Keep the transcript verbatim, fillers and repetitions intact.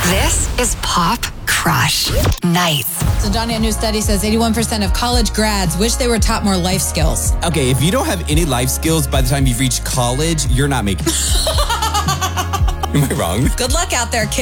This is Pop Crush Nights. So, Johnny, a new study says eighty-one percent of college grads wish they were taught more life skills. Okay, if you don't have any life skills by the time you've reached college, you're not making it. Am I wrong? Good luck out there, kids.